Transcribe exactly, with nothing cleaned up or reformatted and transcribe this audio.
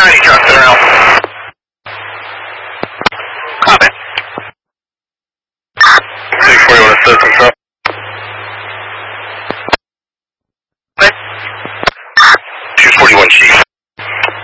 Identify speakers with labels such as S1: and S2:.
S1: ninety, Johnson around. Copy. six forty-one assistance up. Okay. two forty-one Chief.